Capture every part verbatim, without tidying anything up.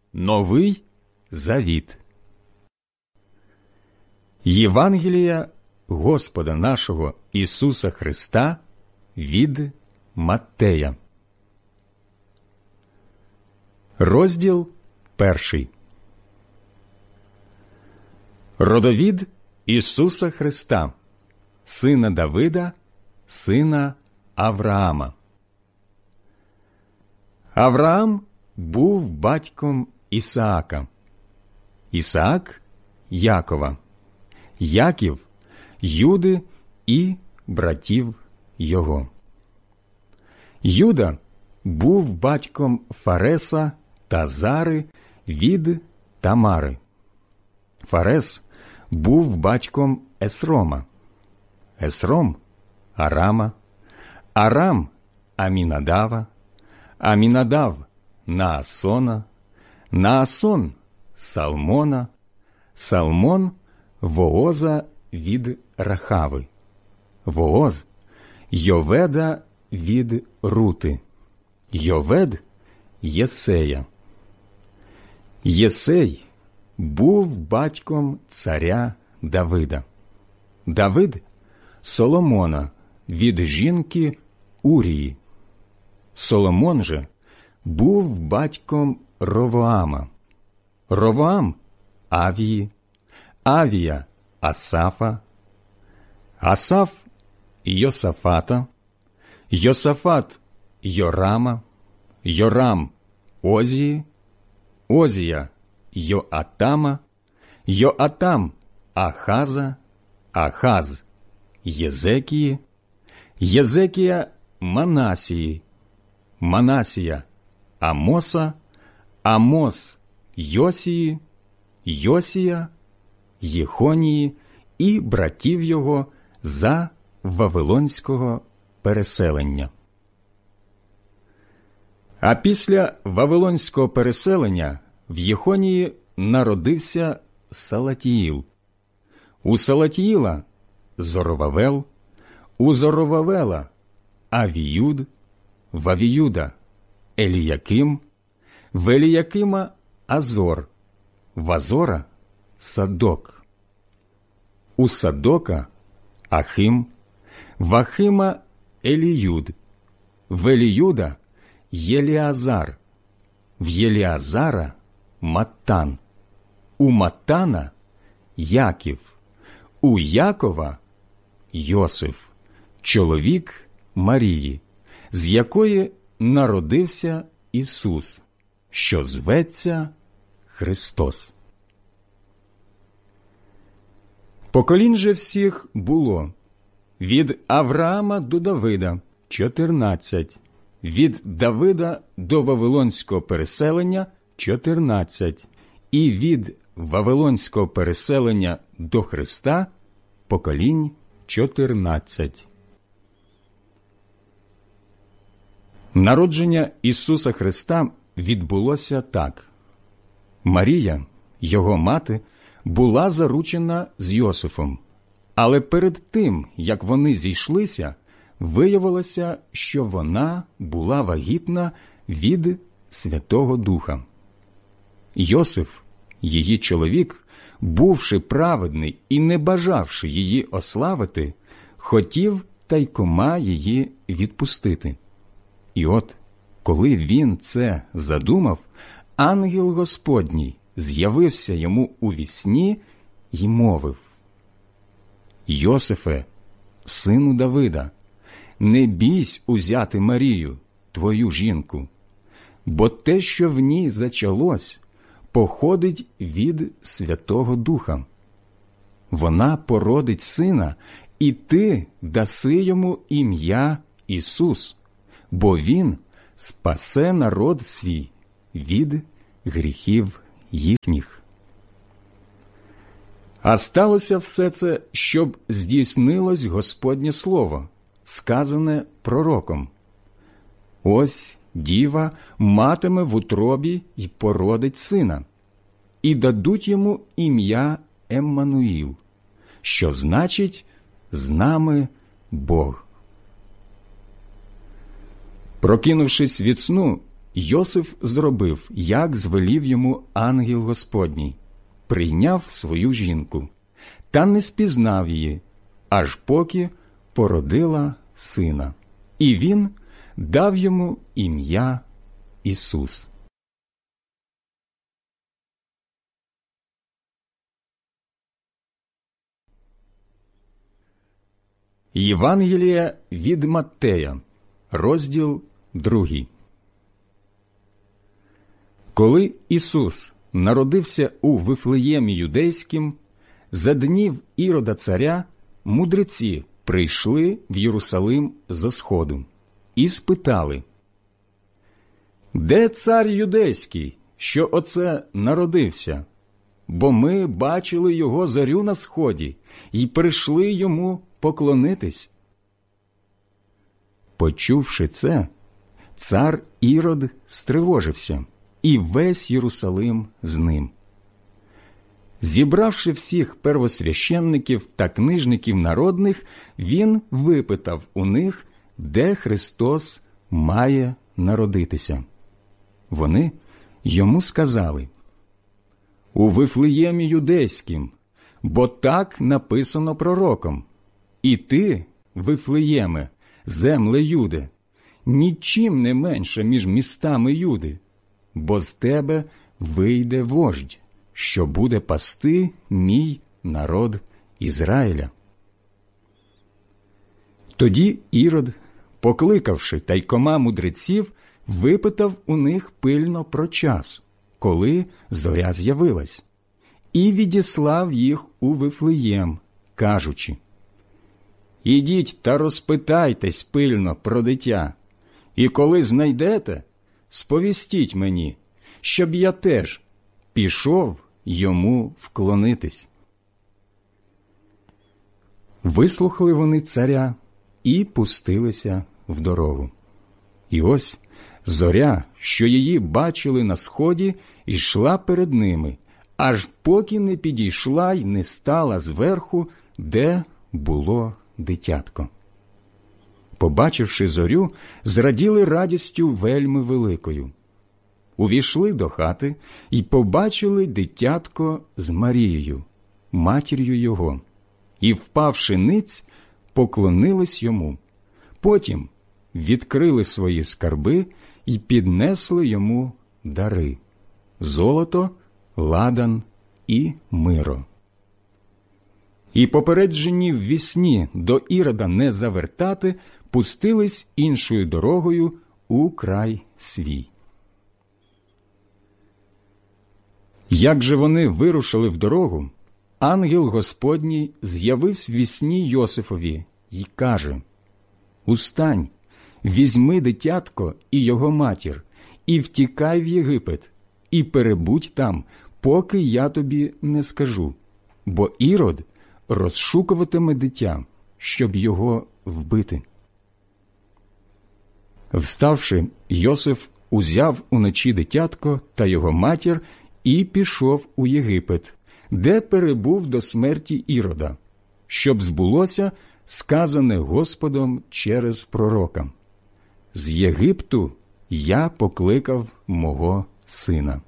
Новий Завіт. Євангелія Господа нашого Ісуса Христа від Маттея. Розділ перший. Родовід Ісуса Христа, сина Давида, сина Авраама. Авраам був батьком Ісаака, Ісаак – Якова, Яків – Юди і братів його. Юда був батьком Фареса та Зари від Тамари. Фарес був батьком Есрома, Есром – Арама, Арам – Амінадава, Амінадав – Наасона, Наасон – Салмона, Салмон – Вооза від Рахави, Вооз – Йоведа від Рути, Йовед – Єсея. Єсей був батьком царя Давида. Давид – Соломона від жінки Урії. Соломон же був батьком Ровоама. Ровоам – Авії, Авія – Асафа, Асаф – Йосафата, Йосафат – Йорама, Йорам – Озії, Озія – Йоатама, Йоатам – Ахаза, Ахаз – Єзекії, Єзекія – Манасії, Манасія – Амоса, Амос – Йосії, Йосія – Єхонії і братів його за Вавилонського переселення. А після Вавилонського переселення в Єхонії народився Салатіїл. У Салатіїла – Зоровавел, у Зоровавела – Авіюд, в Авіюда – Еліяким, в Еліякима – Азор, в Азора – Садок, у Садока – Ахим, в Ахима – Еліюд, в Еліюда – Єліазар, в Єліазара – Маттан, у Маттана – Яків, у Якова – Йосиф, чоловік Марії, з якої народився Ісус, що зветься Христос. Поколінь же всіх було: від Авраама до Давида – чотирнадцять, від Давида до Вавилонського переселення – чотирнадцять, і від Вавилонського переселення до Христа – поколінь чотирнадцять. Народження Ісуса Христа відбулося так. Марія, його мати, була заручена з Йосифом, але перед тим, як вони зійшлися, виявилося, що вона була вагітна від Святого Духа. Йосиф, її чоловік, бувши праведний і не бажавши її ославити, хотів тайкома її відпустити. І от, коли він це задумав, ангел Господній з'явився йому у вісні й мовив: «Йосифе, сину Давида, не бійсь узяти Марію, твою жінку, бо те, що в ній зачалось, походить від Святого Духа. Вона породить сина, і ти даси йому ім'я Ісус, бо він спасе народ свій від гріхів їхніх». А сталося все це, щоб здійснилось Господнє слово, сказане пророком: «Ось діва матиме в утробі й породить сина, і дадуть йому ім'я Еммануїл, що значить «з нами Бог». Прокинувшись від сну, Йосиф зробив, як звелів йому ангел Господній, прийняв свою жінку, та не спізнав її, аж поки породила сина. І він дав йому ім'я Ісус. Євангелія від Маттея, розділ другий. Коли Ісус народився у Вифлеємі Юдейськім, за днів Ірода царя мудреці прийшли в Єрусалим зо сходу і спитали: «Де цар юдейський, що оце народився? Бо ми бачили його зорю на сході і прийшли йому поклонитись». Почувши це, цар Ірод стривожився, і весь Єрусалим з ним. Зібравши всіх первосвященників та книжників народних, він випитав у них, де Христос має народитися. Вони йому сказали: «У Вифлеємі Юдейськім, бо так написано пророком. І ти, Вифлеєме, земле Юде, нічим не менше між містами Юди, бо з тебе вийде вождь, що буде пасти мій народ Ізраїля». Тоді Ірод, покликавши тайкома мудреців, випитав у них пильно про час, коли зоря з'явилась, і відіслав їх у Вифлеєм, кажучи: «Ідіть та розпитайтесь пильно про дитя, і коли знайдете, сповістіть мені, щоб я теж пішов йому вклонитись». Вислухали вони царя і пустилися в дорогу. І ось зоря, що її бачили на сході, йшла перед ними, аж поки не підійшла й не стала зверху, де було дитятко. Побачивши зорю, зраділи радістю вельми великою. Увійшли до хати і побачили дитятко з Марією, матір'ю його, і, впавши ниць, поклонились йому. Потім відкрили свої скарби і піднесли йому дари – золото, ладан і миро. І, попереджені в вісні до Ірода не завертати, пустились іншою дорогою у край свій. Як же вони вирушили в дорогу, ангел Господній з'явився в вісні Йосифові й каже: «Устань, візьми дитятко і його матір, і втікай в Єгипет, і перебудь там, поки я тобі не скажу, бо Ірод розшукуватиме дитя, щоб його вбити». Вставши, Йосиф узяв уночі дитятко та його матір і пішов у Єгипет, де перебув до смерті Ірода, щоб збулося сказане Господом через пророка: «З Єгипту я покликав мого сина».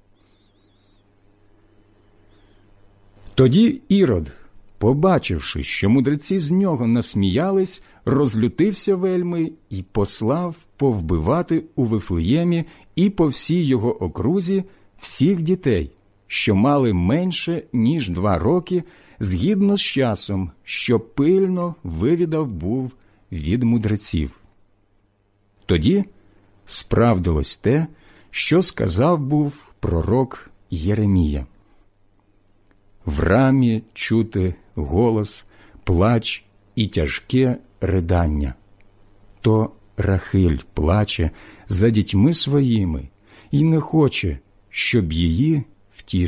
Тоді Ірод, побачивши, що мудреці з нього насміялись, розлютився вельми і послав повбивати у Вифлеємі і по всій його окрузі всіх дітей, що мали менше, ніж два роки, згідно з часом, що пильно вивідав був від мудреців. Тоді справдилось те, що сказав був пророк Єремія: «В рамі чути голос, плач і тяжке ридання. То Рахиль плаче за дітьми своїми і не хоче, щоб її втішити.